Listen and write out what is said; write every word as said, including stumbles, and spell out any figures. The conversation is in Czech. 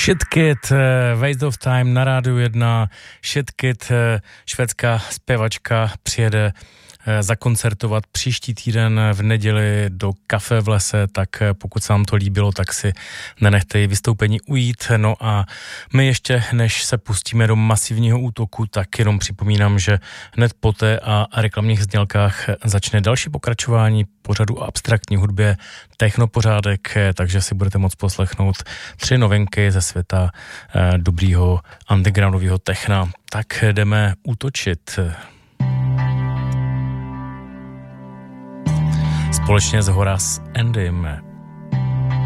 Shitkid, Waste of Time na rádiu jedna. Shitkid, švédská zpěvačka, přijede zakoncertovat příští týden v neděli do Kafe v lese, tak pokud se vám to líbilo, tak si nenechte vystoupení ujít. No a my ještě, než se pustíme do masivního útoku, tak jenom připomínám, že hned poté a reklamních znělkách začne další pokračování pořadu o abstraktní hudbě Technopořádek, takže si budete moct poslechnout tři novinky ze světa eh, dobrýho undergroundového techna. Tak jdeme útočit. Společně s Horace Andym